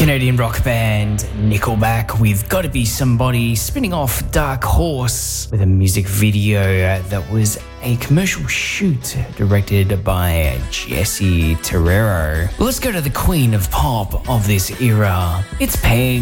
Canadian rock band Nickelback with Gotta Be Somebody, spinning off Dark Horse with a music video that was a commercial shoot directed by Jesse Terrero. Let's go to the queen of pop of this era. It's Peg.